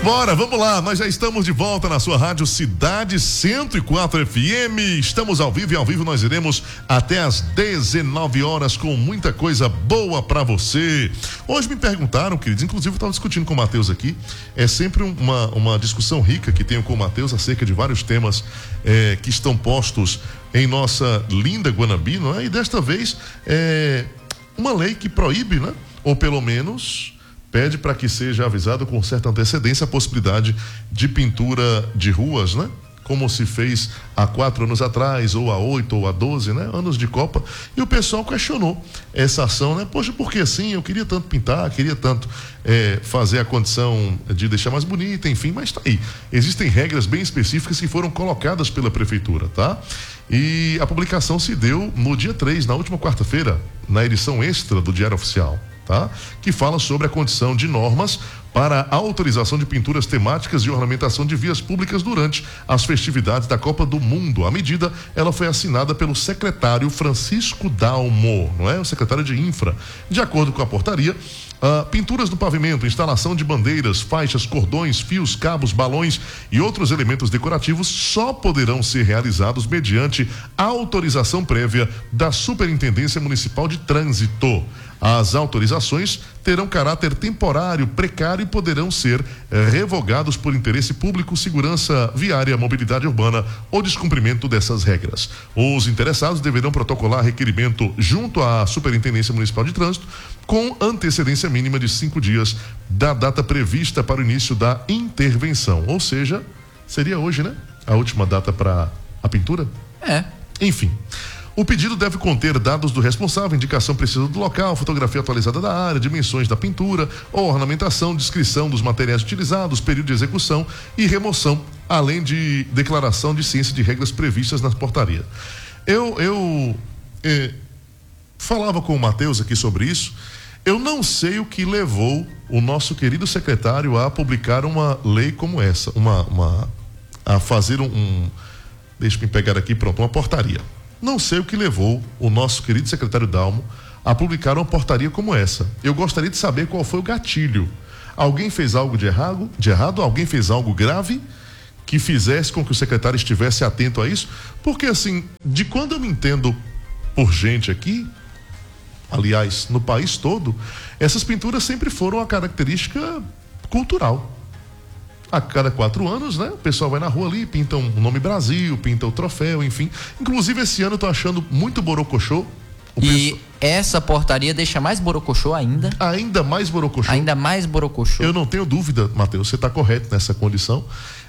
Simbora, vamos lá, nós já estamos de volta na sua rádio Cidade 104 FM, estamos ao vivo e ao vivo nós iremos até às 19 horas com muita coisa boa pra você. Hoje me perguntaram, queridos, inclusive eu estava discutindo com o Matheus aqui, é sempre uma discussão rica que tenho com o Matheus acerca de vários temas que estão postos em nossa linda Guanabi, não é? E desta vez uma lei que proíbe, né? Ou pelo menos pede para que seja avisado com certa antecedência a possibilidade de pintura de ruas, né? Como se fez há 4 anos atrás, ou há 8, ou há 12, né? Anos de Copa. E o pessoal questionou essa ação, né? Poxa, por que assim? Eu queria tanto pintar, queria tanto fazer a condição de deixar mais bonita, enfim, mas tá aí. Existem regras bem específicas que foram colocadas pela prefeitura, tá? E a publicação se deu no dia 3, na última quarta-feira, na edição extra do Diário Oficial. Tá? Que fala sobre a condição de normas para a autorização de pinturas temáticas e ornamentação de vias públicas durante as festividades da Copa do Mundo. A medida, ela foi assinada pelo secretário Francisco Dalmo, não é? O secretário de Infra. De acordo com a portaria, pinturas no pavimento, instalação de bandeiras, faixas, cordões, fios, cabos, balões e outros elementos decorativos só poderão ser realizados mediante autorização prévia da Superintendência Municipal de Trânsito. As autorizações terão caráter temporário, precário e poderão ser revogados por interesse público, segurança viária, mobilidade urbana ou descumprimento dessas regras. Os interessados deverão protocolar requerimento junto à Superintendência Municipal de Trânsito com antecedência mínima de 5 dias da data prevista para o início da intervenção. Ou seja, seria hoje, né? A última data para a pintura? Enfim. O pedido deve conter dados do responsável, indicação precisa do local, fotografia atualizada da área, dimensões da pintura ou ornamentação, descrição dos materiais utilizados, período de execução e remoção, além de declaração de ciência de regras previstas na portaria. Eu falava com o Matheus aqui sobre isso. Eu não sei o que levou o nosso querido secretário a publicar uma lei como essa, a fazer deixa eu pegar aqui, pronto, uma portaria. Não sei o que levou o nosso querido secretário Dalmo a publicar uma portaria como essa. Eu gostaria de saber qual foi o gatilho. Alguém fez algo de errado? Alguém fez algo grave que fizesse com que o secretário estivesse atento a isso? Porque assim, de quando eu me entendo por gente aqui, aliás, no país todo, essas pinturas sempre foram a característica cultural. A cada 4 anos, né? O pessoal vai na rua ali, pinta o nome Brasil, pinta o troféu, enfim. Inclusive, esse ano eu tô achando muito borocochô. Essa portaria deixa mais borocochô ainda. Ainda mais borocochô. Ainda mais borocochô. Eu não tenho dúvida, Matheus, você está correto nessa condição.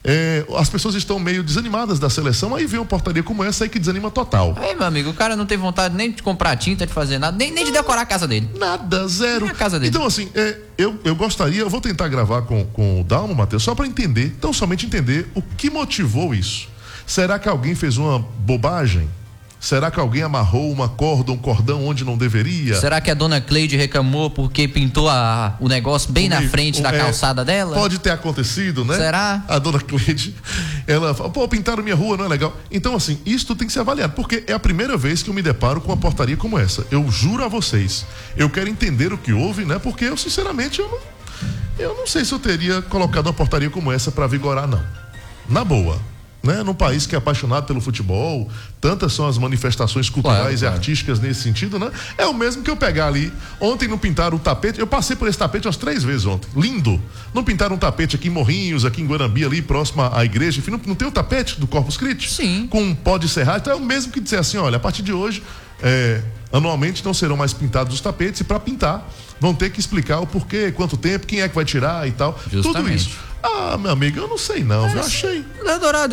As pessoas estão meio desanimadas da seleção, aí vem uma portaria como essa aí que desanima total. Aí, meu amigo, o cara não tem vontade nem de comprar tinta, de fazer nada, nem de decorar a casa dele. Nada, zero. Nem a casa dele. Então, assim, eu gostaria, eu vou tentar gravar com o Dalmo, Matheus, só para entender, então somente entender o que motivou isso. Será que alguém fez uma bobagem? Será que alguém amarrou um cordão onde não deveria? Será que a dona Cleide reclamou porque pintou o negócio bem na frente da calçada dela? Pode ter acontecido, né? Será? A dona Cleide, ela fala, pintaram minha rua, não é legal? Então, assim, isso tem que ser avaliado, porque é a primeira vez que eu me deparo com uma portaria como essa. Eu juro a vocês, eu quero entender o que houve, né? Porque eu, sinceramente, eu não sei se eu teria colocado uma portaria como essa para vigorar, não. Na boa. Né? Num país que é apaixonado pelo futebol, tantas são as manifestações culturais e artísticas nesse sentido, né? É o mesmo que eu pegar ali, ontem não pintaram o tapete, eu passei por esse tapete umas 3 vezes ontem, lindo, não pintaram um tapete aqui em Morrinhos, aqui em Guanambi, ali próximo à igreja, enfim, não tem o tapete do Corpus Christi? Sim. Com um pó de serragem, então é o mesmo que dizer assim, olha, a partir de hoje, anualmente não serão mais pintados os tapetes e para pintar vão ter que explicar o porquê, quanto tempo, quem é que vai tirar e tal, justamente. Tudo isso. Meu amigo, eu não sei não, eu achei. Dourado,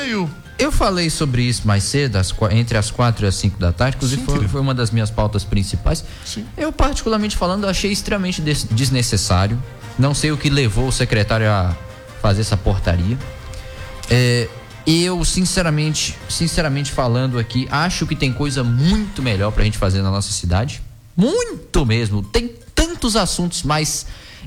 eu falei sobre isso mais cedo, entre as 4 e as 5 da tarde, inclusive foi uma das minhas pautas principais. Sim. Eu, particularmente falando, achei extremamente desnecessário. Não sei o que levou o secretário a fazer essa portaria. Eu, sinceramente falando aqui, acho que tem coisa muito melhor pra gente fazer na nossa cidade. Muito mesmo. Tem tantos assuntos mais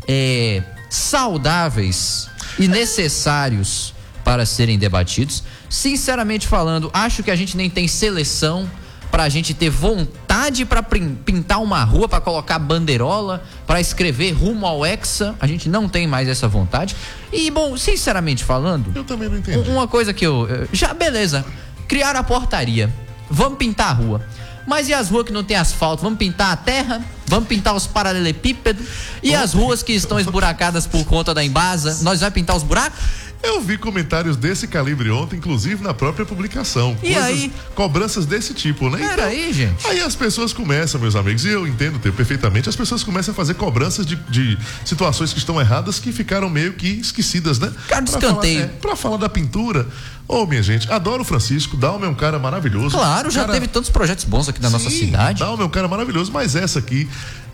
saudáveis e necessários para serem debatidos. Sinceramente falando, acho que a gente nem tem seleção pra gente ter vontade pra pintar uma rua, pra colocar bandeirola, pra escrever rumo ao Hexa. A gente não tem mais essa vontade. E, bom, sinceramente falando, eu também não entendi. Uma coisa que já, beleza, criaram a portaria, vamos pintar a rua. Mas e as ruas que não tem asfalto? Vamos pintar a terra? Vamos pintar os paralelepípedos? E as ruas que estão esburacadas por conta da embasa? Nós vamos pintar os buracos? Eu vi comentários desse calibre ontem, inclusive na própria publicação. E aí? Cobranças desse tipo, né? Peraí, gente. Aí as pessoas começam, meus amigos, e eu entendo perfeitamente, as pessoas começam a fazer cobranças de situações que estão erradas, que ficaram meio que esquecidas, né? Cara de escanteio. Pra falar da pintura. Ô, minha gente, adoro o Francisco, Dalma é um cara maravilhoso. Claro, já teve tantos projetos bons aqui na nossa cidade. Dalma é um cara maravilhoso, mas essa aqui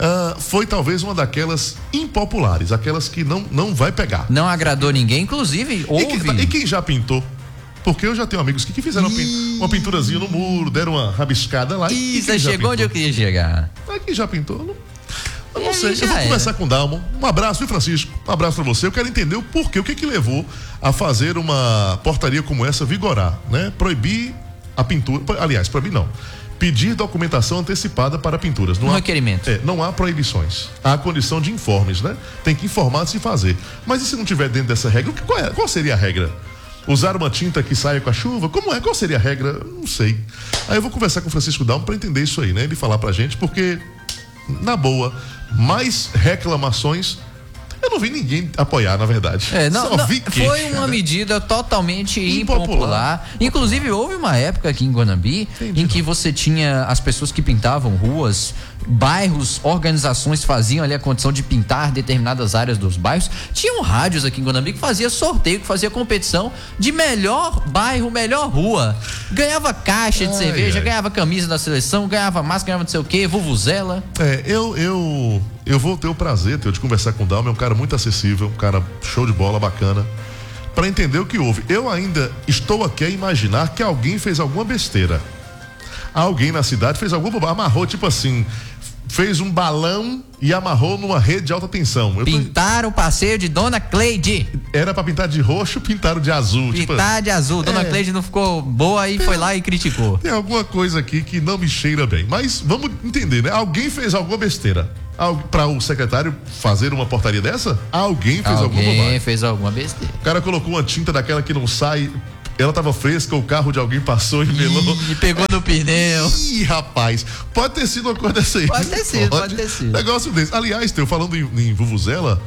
foi talvez uma daquelas impopulares, aquelas que não vai pegar. Não agradou ninguém, inclusive houve. E quem já pintou? Porque eu já tenho amigos que fizeram uma pinturazinha no muro, deram uma rabiscada lá. Você chegou onde eu queria chegar. Quem já pintou? Eu não sei, eu vou conversar com o Dalmo. Um abraço, viu, Francisco? Um abraço pra você. Eu quero entender o porquê, o que levou a fazer uma portaria como essa vigorar, né? Proibir a pintura, aliás, proibir não. Pedir documentação antecipada para pinturas. Não há requerimento. Não há proibições. Há a condição de informes, né? Tem que informar antes de fazer. Mas e se não tiver dentro dessa regra? Qual seria a regra? Usar uma tinta que saia com a chuva? Como é? Qual seria a regra? Não sei. Aí eu vou conversar com o Francisco Dalmo para entender isso aí, né? Ele falar pra gente, porque, na boa, mais reclamações eu não vi ninguém apoiar, na verdade. Foi uma medida totalmente impopular. Inclusive, houve uma época aqui em Guanambi em que você tinha as pessoas que pintavam ruas, bairros, organizações faziam ali a condição de pintar determinadas áreas dos bairros. Tinham rádios aqui em Guanambi que fazia sorteio, que fazia competição de melhor bairro, melhor rua. Ganhava caixa de cerveja, ganhava camisa da seleção, ganhava máscara, ganhava não sei o que, vuvuzela. Eu vou ter o prazer de conversar com o Dalma, é um cara muito acessível, um cara show de bola, bacana, para entender o que houve. Eu ainda estou aqui a imaginar que alguém fez alguma besteira. Alguém na cidade fez alguma bobagem, amarrou, tipo assim, fez um balão e amarrou numa rede de alta tensão. Pintaram o passeio de Dona Cleide. Era pra pintar de roxo, pintaram de azul. Pintar de azul. Dona Cleide não ficou boa e foi lá e criticou. Tem alguma coisa aqui que não me cheira bem. Mas vamos entender, né? Alguém fez alguma besteira. Para o secretário fazer uma portaria dessa? Alguém fez alguma bobagem. Alguém fez alguma besteira. O cara colocou uma tinta daquela que não sai. Ela tava fresca, o carro de alguém passou e melou. E pegou no pneu. Ih, rapaz, pode ter sido uma coisa dessa aí. Pode ter sido. Negócio desse. Aliás, falando em vuvuzela,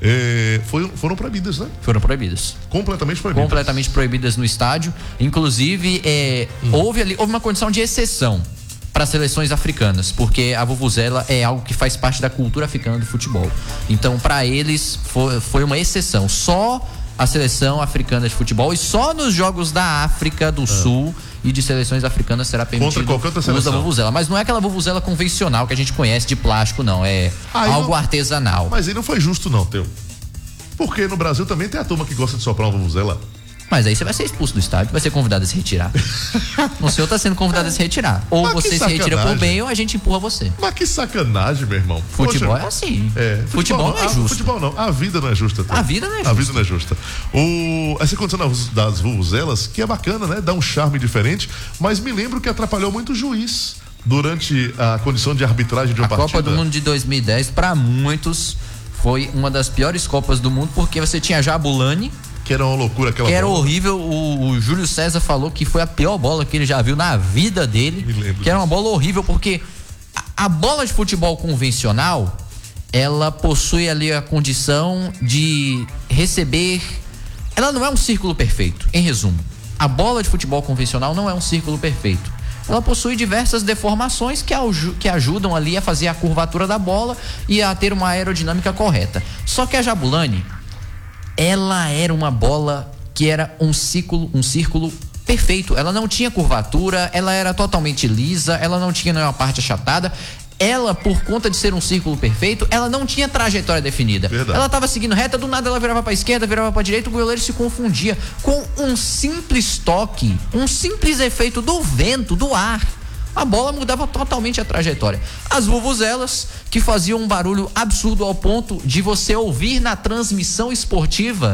foram proibidas, né? Foram proibidas. Completamente proibidas. Completamente proibidas no estádio. Inclusive, houve uma condição de exceção para seleções africanas, porque a vuvuzela é algo que faz parte da cultura africana do futebol. Então, para eles, foi uma exceção. Só a seleção africana de futebol e só nos jogos da África do Sul e de seleções africanas será permitido contra qualquer outra seleção. O uso da vuvuzela. Mas não é aquela vuvuzela convencional que a gente conhece de plástico, não. É algo artesanal. Mas aí não foi justo, não, Teu. Porque no Brasil também tem a turma que gosta de soprar uma vuvuzela. Mas aí você vai ser expulso do estádio, vai ser convidado a se retirar. O senhor tá sendo convidado a se retirar. Ou você se retira por bem, ou a gente empurra você. Mas que sacanagem, meu irmão. Futebol é assim. Futebol não é justo. Futebol não. A vida não é justa. A vida não é justa. A vida não é justa. Essa condição das vuvuzelas, que é bacana, né? Dá um charme diferente, mas me lembro que atrapalhou muito o juiz durante a condição de arbitragem de uma partida. A Copa do Mundo de 2010, para muitos, foi uma das piores Copas do Mundo, porque você tinha Jabulani, que era uma loucura aquela bola. Era horrível. O Júlio César falou que foi a pior bola que ele já viu na vida dele. Me lembro que era uma bola horrível, porque a bola de futebol convencional, ela possui ali a condição de receber. Ela não é um círculo perfeito, em resumo. A bola de futebol convencional não é um círculo perfeito. Ela possui diversas deformações que ajudam ali a fazer a curvatura da bola e a ter uma aerodinâmica correta. Só que a Jabulani, ela era uma bola que era um círculo perfeito. Ela não tinha curvatura, ela era totalmente lisa, ela não tinha nenhuma parte achatada. Ela, por conta de ser um círculo perfeito, ela não tinha trajetória definida. Verdade. Ela estava seguindo reta, do nada ela virava para a esquerda, virava para a direita, o goleiro se confundia com um simples toque, um simples efeito do vento, do ar. A bola mudava totalmente a trajetória. As vuvuzelas, que faziam um barulho absurdo ao ponto de você ouvir na transmissão esportiva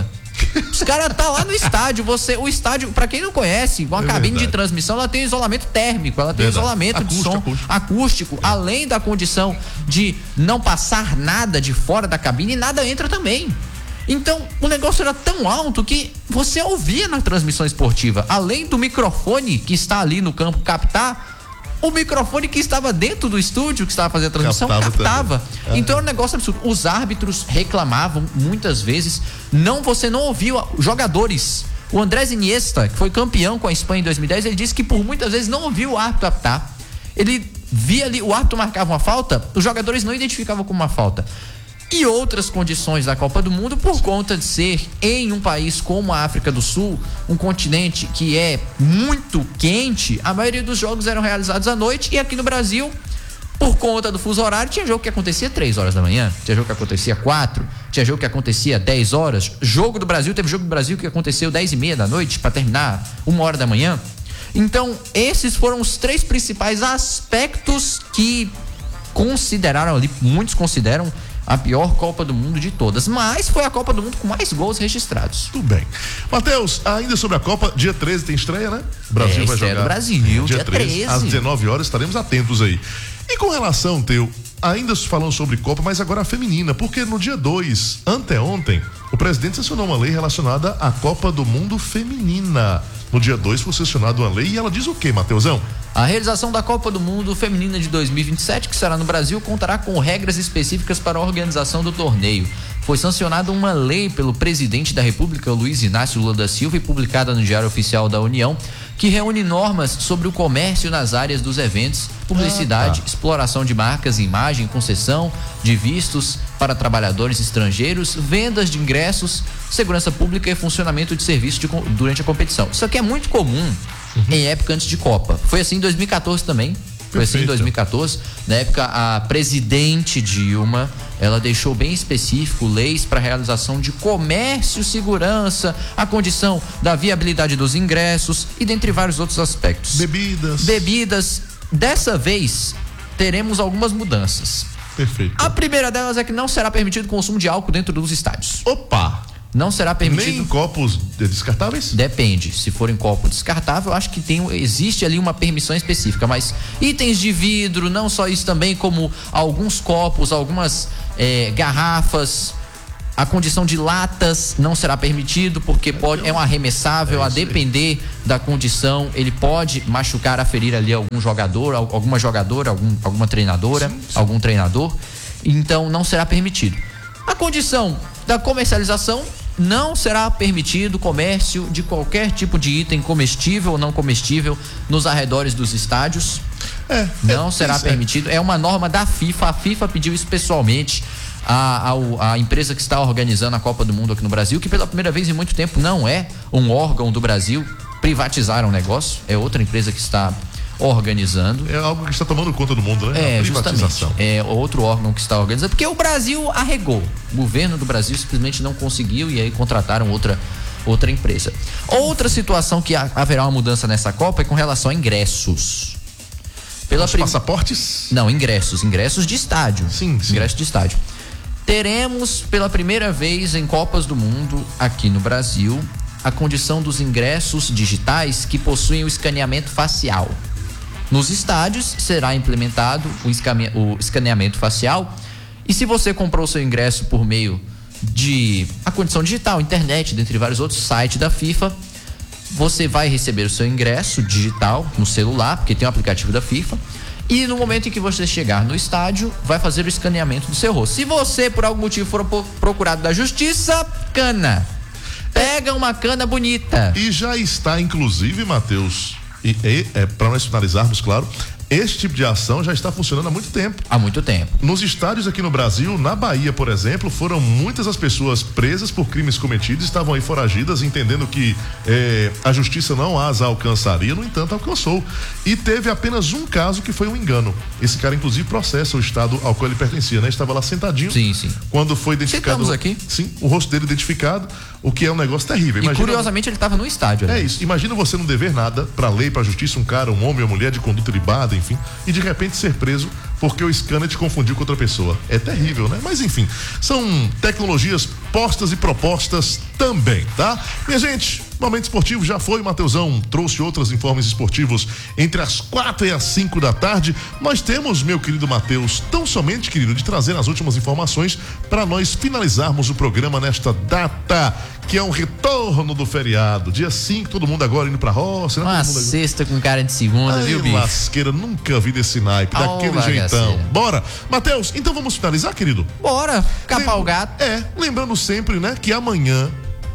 Os caras tá lá no estádio. O estádio, pra quem não conhece, uma cabine de transmissão, ela tem isolamento térmico, ela tem isolamento de som acústico, além da condição de não passar nada de fora da cabine e nada entra também. Então, o negócio era tão alto que você ouvia na transmissão esportiva, além do microfone que está ali no campo captar, o microfone que estava dentro do estúdio, que estava fazendo a transmissão, captava. Então era um negócio absurdo. Os árbitros reclamavam muitas vezes, você não ouviu jogadores. O Andrés Iniesta, que foi campeão com a Espanha em 2010, ele disse que por muitas vezes não ouviu o árbitro apitar. Ele via ali, o árbitro marcava uma falta, os jogadores não identificavam como uma falta. E outras condições da Copa do Mundo, por conta de ser em um país como a África do Sul, um continente que é muito quente, a maioria dos jogos eram realizados à noite, e aqui no Brasil, por conta do fuso horário, tinha jogo que acontecia 3 horas da manhã, tinha jogo que acontecia 4, tinha jogo que acontecia 10 horas, teve jogo do Brasil que aconteceu 10:30 da noite para terminar 1 hora da manhã. Então, esses foram os 3 principais aspectos que consideraram ali, muitos consideram a pior Copa do Mundo de todas, mas foi a Copa do Mundo com mais gols registrados. Tudo bem. Matheus, ainda sobre a Copa, dia 13 tem estreia, né? O Brasil vai jogar. Do Brasil, dia 13. Às 19 horas, estaremos atentos aí. E com relação, Teu, ainda falando sobre Copa, mas agora a feminina, porque no dia 2, anteontem, o presidente sancionou uma lei relacionada à Copa do Mundo feminina. No dia 2 foi sancionada uma lei e ela diz o quê, Matheusão? A realização da Copa do Mundo Feminina de 2027, que será no Brasil, contará com regras específicas para a organização do torneio. Foi sancionada uma lei pelo presidente da República, Luiz Inácio Lula da Silva, e publicada no Diário Oficial da União, que reúne normas sobre o comércio nas áreas dos eventos, publicidade, exploração de marcas, imagem, concessão de vistos para trabalhadores estrangeiros, vendas de ingressos, segurança pública e funcionamento de serviços durante a competição. Isso aqui é muito comum em época antes de Copa. Foi assim em 2014 também. Foi assim em 2014. Na época, a presidente Dilma, ela deixou bem específico leis para realização de comércio, segurança, a condição da viabilidade dos ingressos e dentre vários outros aspectos. Bebidas. Dessa vez, teremos algumas mudanças. Perfeito. A primeira delas é que não será permitido o consumo de álcool dentro dos estádios. Opa! Não será permitido. Nem em copos descartáveis? Depende. Se for em copo descartável, acho que existe ali uma permissão específica, mas itens de vidro, não só isso também, como alguns copos, algumas garrafas, a condição de latas não será permitido, porque é um arremessável, a depender da condição, ele pode machucar, ferir ali algum jogador, alguma jogadora, alguma treinadora, algum treinador, então não será permitido. A condição da comercialização, não será permitido o comércio de qualquer tipo de item comestível ou não comestível nos arredores dos estádios. Não será permitido. É uma norma da FIFA. A FIFA pediu isso pessoalmente à empresa que está organizando a Copa do Mundo aqui no Brasil, que pela primeira vez em muito tempo não é um órgão do Brasil. Privatizaram o negócio. É outra empresa que está organizando. É algo que está tomando conta do mundo, né? Privatização. É outro órgão que está organizando, porque o Brasil arregou. O governo do Brasil simplesmente não conseguiu e aí contrataram outra empresa. Outra situação que haverá uma mudança nessa Copa é com relação a ingressos. Passaportes? Não, ingressos de estádio. Sim. Ingressos de estádio. Teremos pela primeira vez em Copas do Mundo aqui no Brasil a condição dos ingressos digitais que possuem o escaneamento facial. Nos estádios será implementado o escaneamento facial, e se você comprou o seu ingresso por meio de a condição digital, internet, dentre vários outros sites da FIFA, você vai receber o seu ingresso digital no celular, porque tem um aplicativo da FIFA, e no momento em que você chegar no estádio, vai fazer o escaneamento do seu rosto. Se você, por algum motivo, for procurado da justiça, cana. Pega uma cana bonita. E já está, inclusive, Matheus, para nós finalizarmos, claro, este tipo de ação já está funcionando há muito tempo. Há muito tempo. Nos estádios aqui no Brasil, na Bahia, por exemplo, foram muitas as pessoas presas por crimes cometidos, estavam aí foragidas, entendendo que a justiça não as alcançaria, no entanto, alcançou. E teve apenas um caso que foi um engano. Esse cara, inclusive, processa o estado ao qual ele pertencia, né? Estava lá sentadinho. Sim. Quando foi identificado. Estamos aqui. Sim, o rosto dele identificado, o que é um negócio terrível. Imagina, e curiosamente ele estava no estádio. Né? É isso. Imagina você não dever nada pra lei, pra justiça, um cara, um homem ou mulher de conduta ilibada, enfim, e de repente ser preso porque o scanner te confundiu com outra pessoa. É terrível, né? Mas enfim, são tecnologias postas e propostas também, tá? Minha gente, Momento Esportivo já foi, o Mateusão trouxe outros informes esportivos entre as 4 e as 5 da tarde. Nós temos, meu querido Matheus, tão somente, querido, de trazer as últimas informações para nós finalizarmos o programa nesta data, que é um retorno do feriado. Dia 5, todo mundo agora indo pra roça, né? Uma sexta com cara de segunda, ai, viu, bicho? Lasqueira, nunca vi desse naipe, daquele jeitão. Bora! Matheus, então vamos finalizar, querido? Bora, capar o gato. Lembrando sempre, né, que amanhã,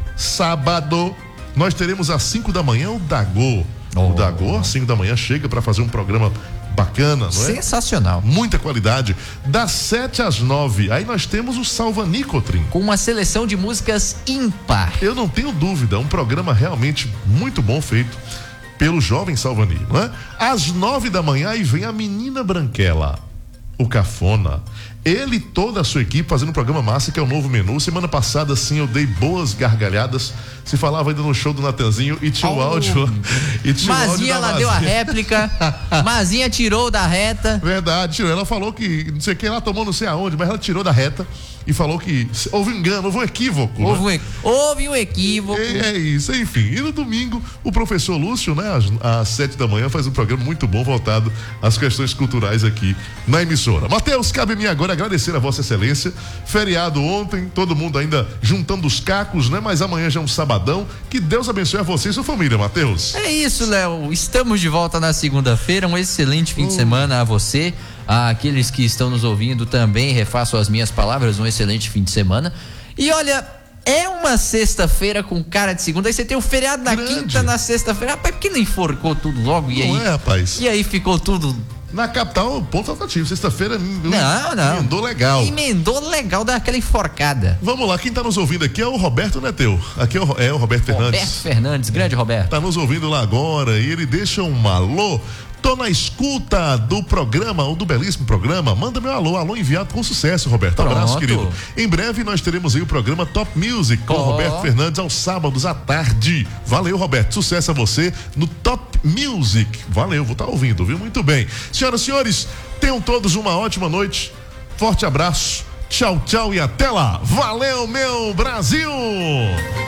sábado, nós teremos às 5 da manhã o Dagô. O Dagô, às 5 da manhã, chega para fazer um programa bacana, não é? Sensacional. Muita qualidade. Das 7 às 9, aí nós temos o Salva Nicotrin. Com uma seleção de músicas ímpar. Eu não tenho dúvida, um programa realmente muito bom feito pelo jovem Salvani, não é? Às 9 da manhã, aí vem a Menina Branquela, o Cafona. Ele e toda a sua equipe fazendo um programa massa, que é o Novo Menu. Semana passada, sim, eu dei boas gargalhadas. Se falava ainda no show do Natanzinho e tinha o áudio. E tinha Mazinha, ela deu a réplica. Mazinha tirou da reta. Verdade, tirou. Ela falou que não sei quem ela tomou não sei aonde, mas ela tirou da reta e falou que houve um engano, houve um equívoco. Houve um equívoco. É isso, enfim. E no domingo, o professor Lúcio, né, às 7 da manhã, faz um programa muito bom voltado às questões culturais aqui na emissora. Matheus, cabe a mim agora agradecer a Vossa Excelência. Feriado ontem, todo mundo ainda juntando os cacos, né? Mas amanhã já é um sabadão. Que Deus abençoe a você e sua família, Matheus. É isso, Léo. Estamos de volta na segunda-feira. Um excelente fim de semana a você. Aqueles que estão nos ouvindo também, refaço as minhas palavras, um excelente fim de semana. E olha, é uma sexta-feira com cara de segunda, aí você tem o feriado na quinta, na sexta-feira. Rapaz, por que não enforcou tudo logo? E não aí, rapaz? E aí ficou tudo... Na capital, ponto alternativo. Sexta-feira, não. Emendou legal. Emendou legal, daquela enforcada. Vamos lá, quem tá nos ouvindo aqui é o Roberto Neteu. Aqui é o Roberto Fernandes. Roberto Fernandes, grande Roberto. Tá nos ouvindo lá agora e ele deixa um alô. Tô na escuta do programa, ou do belíssimo programa. Manda meu alô enviado com sucesso, Roberto. Pronto. Abraço, querido. Em breve nós teremos aí o programa Top Music com o Roberto Fernandes aos sábados à tarde. Valeu, Roberto. Sucesso a você no Top Music. Valeu, vou estar ouvindo, viu? Muito bem. Senhoras e senhores, tenham todos uma ótima noite. Forte abraço. Tchau, tchau e até lá. Valeu, meu Brasil!